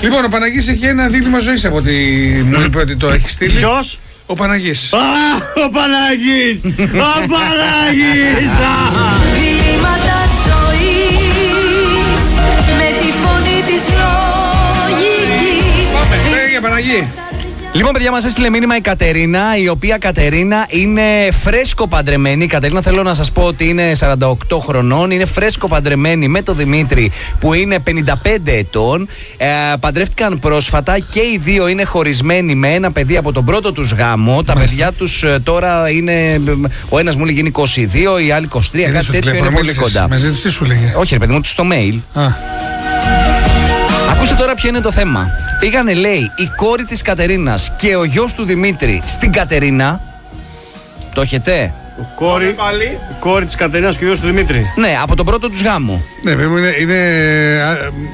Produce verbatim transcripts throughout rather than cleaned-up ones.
Λοιπόν, ο Παναγής έχει ένα δίλημμα ζωής από ό,τι μου είπε ότι το έχει στείλει. Ποιος? Ο Παναγής. Α, ο Παναγής! Ο Παναγής! Διλήμματα ζωής με τη φωνή της λογικής. Πάμε, λέγε Παναγή. Λοιπόν, παιδιά, μας έστειλε μήνυμα η Κατερίνα, η οποία Κατερίνα είναι φρέσκο παντρεμένη. Η Κατερίνα, θέλω να σας πω ότι είναι σαράντα οκτώ χρονών, είναι φρέσκο παντρεμένη με τον Δημήτρη που είναι πενήντα πέντε ετών. Ε, παντρεύτηκαν πρόσφατα και οι δύο είναι χωρισμένοι με ένα παιδί από τον πρώτο τους γάμο. Τα παιδιά τους ε, τώρα είναι. Ο ένας μου λέει γίνει είκοσι δύο, η άλλη είκοσι τρία, κάτι τέτοιο, είναι πολύ κοντά. Μαζί τους τι σου λέγε? Όχι, ρε παιδί μου, στο mail. Α. Ακούστε τώρα ποιο είναι το θέμα. Πήγανε, λέει, η κόρη της Κατερίνας και ο γιος του Δημήτρη στην Κατερίνα. Το έχετε? Ο κόρη, η κόρη της Κατερίνας και ο γιος του Δημήτρη. Ναι, από τον πρώτο τους γάμο. Ναι, βέβαια είναι, είναι α,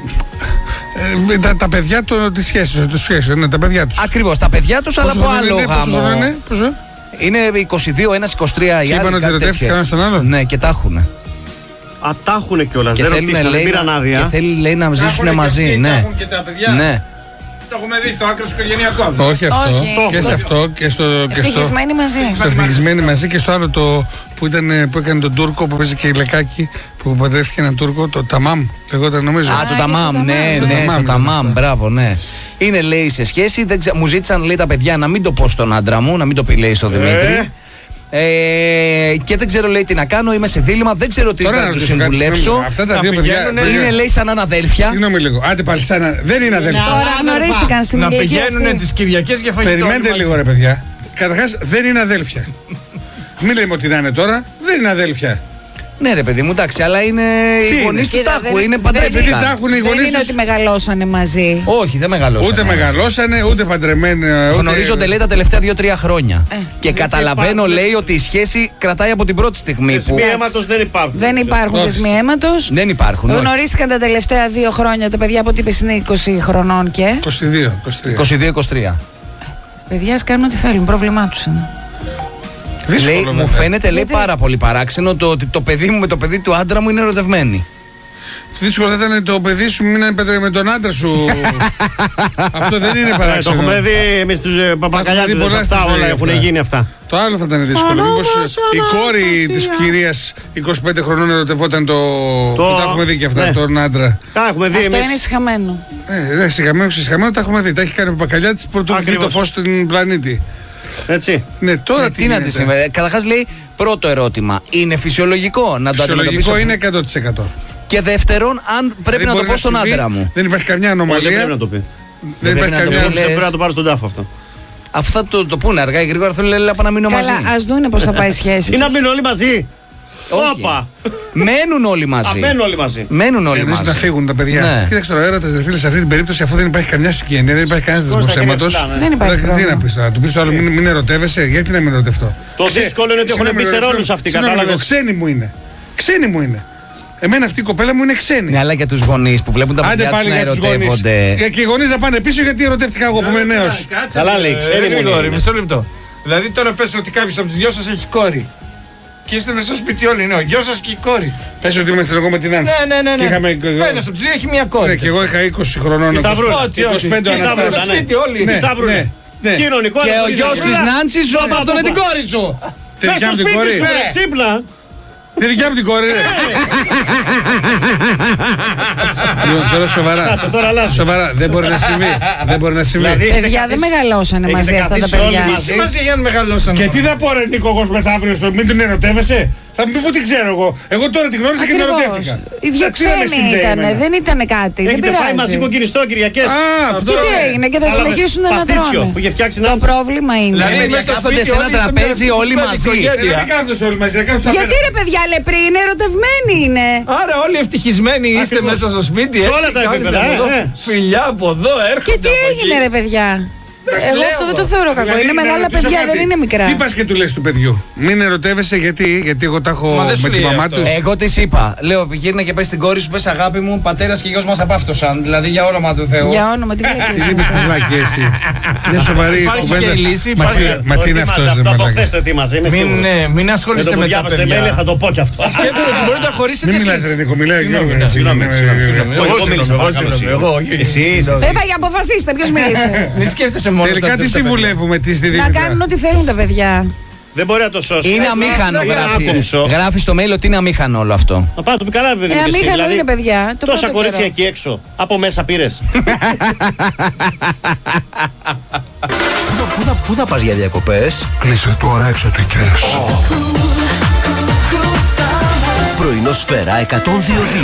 ε, τα, τα παιδιά της σχέσης, του σχέσης, ναι, τα παιδιά τους. Ακριβώς, τα παιδιά τους, αλλά από άλλο είναι, γάμο. Πόσο είναι, πόσο? Είναι είκοσι δύο, ένας είκοσι τρία, Και είπαν ότι ερωτεύτηκαν ένας τον άλλον. Ναι, και τα έχουνε. Α, τα έχουνε κιόλας, δεν ρωτήσανε, δεν πήραν άδεια. Και θέλει, λέει, να ζήσουν μαζί, και ναι. και τα παιδιά. Ναι. Το έχουμε δει στο άκρο σου οικογενειακό. Όχι αυτό. Όχι. Και σε αυτό και στο. Και στο Ευτυχισμένοι μαζί. στο ευτυχισμένοι μαζί και στο άλλο το που, ήταν, που έκανε τον Τούρκο που παίζει και η Λεκάκη που παντρεύτηκε έναν Τούρκο, το Ταμάμ λέγονταν νομίζω. Α, το Ταμάμ, ναι, Στο ναι, Ταμάμ, στο ναι. Ταμάμ, μπράβο, ναι. Είναι, λέει, σε σχέση. Δεν ξε... Μου ζήτησαν, λέει, τα παιδιά να μην το πω στον άντρα μου, να μην το πει, λέει, στον Δημήτρη. Ε, και δεν ξέρω, λέει, τι να κάνω. Είμαι σε δίλημμα. Δεν ξέρω τι Τώρα να να του ρωτήσω κάτι, συμβουλεύσω. συγγνώμη, αυτά τα δύο παιδιά. Είναι, λέει, σαν αδέλφια. Συγγνώμη λίγο. Άντε πάλι, σαν να- δεν είναι αδέλφια. Τώρα γνωρίστηκαν στην Να ηλικία πηγαίνουν αυτή. τις Κυριακές για φαγητό. Περιμένετε όλοι λίγο, μαζί. ρε παιδιά. Καταρχάς δεν είναι αδέλφια. Μην λέμε ότι να είναι τώρα, δεν είναι αδέλφια. Ναι, ρε παιδί μου, εντάξει, αλλά είναι. Οι είναι? γονείς του Κοίτα, τάχου, δεν- είναι δεν- Επειδή τα παντρεύτηκαν. έχουν οι Δεν γονείς είναι τους. ότι μεγαλώσανε μαζί. Όχι, δεν μεγαλώσανε. Ούτε μεγαλώσανε, ούτε παντρεμένοι. ούτε- Γνωρίζονται, λέει, τα τελευταία δύο τρία χρόνια. Ε, και καταλαβαίνω, υπάρχουν- λέει, ότι η σχέση κρατάει από την πρώτη στιγμή που. Θεσμοί αίματος δεν υπάρχουν. Δεν υπάρχουν Όχι. θεσμοί αίματος. Δεν υπάρχουν. όχι. Γνωρίστηκαν τα τελευταία δύο χρόνια τα παιδιά από ό,τι είπες είναι είκοσι χρονών και. είκοσι δύο, είκοσι τρία. είκοσι δύο είκοσι τρία. Παιδιά, ας κάνουν ό,τι θέλουν. Πρόβλημά τους είναι. Δύσκολο, Λέει, βέβαια. μου φαίνεται, λέει, Γιατί? πάρα πολύ παράξενο το ότι το παιδί μου με το παιδί του άντρα μου είναι ερωτευμένοι. Δύσκολο θα ήταν το παιδί σου μην είναι με τον άντρα σου. Αυτό δεν είναι Ε, Το παράξενο. έχουμε δει εμείς τους ε, παπακαλιάτιδες πολλά αυτά, στη ζωή όλα έχουν αυτά. γίνει αυτά. Το άλλο θα ήταν δύσκολο. Μήπως ε, η κόρη της κυρίας είκοσι πέντε χρονών ερωτευόταν το. Το- Τα έχουμε δει και αυτά, ναι. τον άντρα. Τα έχουμε δει Αυτό εμείς. είναι συγχαμένο. Ε, δεν συγχαμένο, συγχαμένο τα έχουμε δει. Τα έχει κάνει ο Παπακαλιά της πρωτού βγει το Ακριβώς. φως στην πλανήτη. Έτσι. Ναι, τώρα Ε, τι, τι να τη γίνεται? συμβαίνει. Καταρχάς, λέει, πρώτο ερώτημα, είναι φυσιολογικό να το Φυσιολογικό αντιμετωπίσω. είναι εκατό τοις εκατό. Και δεύτερον, αν πρέπει Δηλαδή να το μπορεί πω στον συμβεί, άντρα μου. Δεν υπάρχει καμιά Όχι, δεν ανομαλία. πρέπει να το πει. Δεν πρέπει υπάρχει να το καμιά. πει, Δεν λες. πρέπει να το πάρει στον τάφο αυτό. Αυτά το, το πούνε αργά ή γρήγορα, θέλω, λέει, να μείνω μαζί. Καλά, ας δούνε πώς θα πάει η σχέση. Ή να τους. μείνουν όλοι μαζί. Όχι. Όπα. Μένουν όλοι μαζί. Α, μένουν όλοι μαζί. Μένουν όλοι Εννοείς μαζί. να φύγουν τα παιδιά. Ναι. Κοίταξε τώρα, έρωτα ρε φίλε, σε αυτή την περίπτωση, αφού δεν υπάρχει καμιά συγγένεια, δεν υπάρχει κανένα Πώς θα δεσμό αίματο. γεννηθούν, ναι. Δεν υπάρχει Τι πρόβλημα. να πει τώρα, του πει το άλλο, μην, μην ερωτεύεσαι, γιατί να μην ερωτευτώ. Το δύσκολο είναι ότι έχουν μπει σε ρόλους αυτοί, κατάλαβες. Ξένοι μου είναι. Ξένοι μου είναι. Εμένα αυτή η κοπέλα μου είναι ξένη. Ναι, αλλά για τους γονείς που βλέπουν τα Άντε παιδιά τους πάλι να για τους γονείς. ερωτεύονται. Για- Και οι γονείς να πάνε πίσω γιατί ερωτεύτηκα εγώ που είμαι νέος. Κάτσε, Καλά ε, λέει, ξέρει ε, μου Γρηγόρη, είναι. μισό λεπτό. Δηλαδή τώρα πες ότι κάποιος από τους δυο σας έχει κόρη. Και είστε μέσα στο σπίτι όλοι, ναι, ο γιος σας και η κόρη. Πες ότι είμαστε εγώ με την Άνση. Ναι, ναι, ναι. Και ναι. είχαμε- Ένας από τους δύο έχει μια κόρη. Ναι, και εγώ είχα είκοσι χρονών. Και στα είκοσι- βρούνα. Ό,τι, είκοσι πέντε ό,τι. Και στα Αναστάσης. βρούνα, σπίτι όλοι. Ναι, Τι στα βρούνε. ναι, ναι. Κοινωνικό. Και ο γιος της Νάνσης ζω από αυτό με την κόρη σου. Τη δικιά μου την κόρη. Ξύπνα. Τη δικιά μου την κόρη, ρε. Λοιπόν, τώρα σοβαρά. Κάτσε, τώρα αλλάζω. Σοβαρά, δεν μπορεί να συμβεί. Δεν μπορεί να συμβεί. Δηλαδή, έχετε Παιδιά, δεν καθίσει- μεγαλώσανε έχετε μαζί αυτά τα καθίσει όλοι παιδιά. μαζί. Τι σημασία για να μεγαλώσαν. Και τι θα πω ρε Νίκο εγώ μεθαύριο στο μην την ερωτεύεσαι. Θα μου πει που την ξέρω εγώ. Εγώ τώρα την γνώρισα και την Ακριβώς. ερωτεύτηκα. Οι δύο Τι να με ξένοι συνδέει ήταν, εμένα. δεν ήταν κάτι. Δεν Έχετε φάει μαζί πειράζει. κοκκινιστό Κυριακές. Α, αυτό Και τι ναι. έγινε και θα Κατάλαβες, συνεχίσουν να παστίτσιο τρώνε. που είχε φτιάξει Το Νάνση. πρόβλημα είναι. Δηλαδή, παιδιά μες στο κάθονται σπίτι σε ένα όλοι είστε τραπέζι μια όλοι super μαζί. Ε, οικογένεια. Δεν κάθεσαι όλοι μαζί. να κάθεσαι στα Γιατί πέρα. ρε παιδιά λεπροί είναι ερωτευμένοι είναι. Άρα όλοι ευτυχισμένοι είστε Ακριβώς. μέσα στο σπίτι. Σε έτσι, όλα τα κάνετε επίπεδα, από εδώ, ε, ε. Φιλιά από εδώ έρχονται. Και τι από έγινε εκεί. ρε παιδιά. Εγώ αυτό δεν το θεωρώ κακό. Δηλαδή, Είναι να μεγάλα ρωτήσω παιδιά, κάτι. δεν είναι μικρά. Τι πας και του λες του παιδιού? Μην ερωτεύεσαι γιατί, γιατί εγώ τα έχω Μα δεν σου με τη λέει μαμά αυτό. του. Εγώ τη είπα. Λέω, γύρνα και πες στην κόρη σου, πες αγάπη μου, πατέρα και γιος μας απάφτωσαν. Δηλαδή για όνομα του Θεού. Για όνομα, τι Τι βλέπει. είπες τη βλάκη εσύ? Είναι σοβαρή Υπάρχει κουβέντα. και η λύση, Μα υπάρχει- τι- Μα τι είναι αυτό, ρε Αυτό από μαλάκα? χθες το ετοίμαζε, είμαι Μην, σίγουρος. ε, μην Με ασχολείσαι το που με τα διάβασα το email παιδιά. θα το πω κι αυτό. Σκέψου ότι μπορείτε να χωρίσετε Μην κι μιλάς εσείς. ρε Νίκο, μιλάει ο Συγγνώμη, Γιώργος. Συγγνώμη, συγγνώμη, συγγνώμη. Εγώ Εγώ συγγνώμη, μίλησα, εγώ παρακαλώ, συγγνώμη, συγγνώμη. εγώ, όχι, όχι. Εσύ, εσύ. Συγγνώμη. Βέβαια, για αποφασίστε, ποιο μίλησε. Μην σκέφτεσαι μόνο Τελικά τα τι παιδιά. συμβουλεύουμε τη στη Να Δήμητρα? κάνουν ό,τι θέλουν τα παιδιά. Δεν μπορεί να το σώσει. Είναι Εσείς αμήχανο, είναι γράφει. άκομψο. Γράφει στο mail ότι είναι αμήχανο όλο αυτό. Να πάω, του πει καλά, παιδί Ε, μου. και εσύ, αμήχανο δηλαδή, είναι, παιδιά. Το Τόσα πρώτο κορίτσια καιρό. εκεί έξω. Από μέσα πήρες. Πού θα, πού θα πας για διακοπές? Κλείσε τώρα εξωτικές. Πρωινό Σφαίρα εκατόν δύο.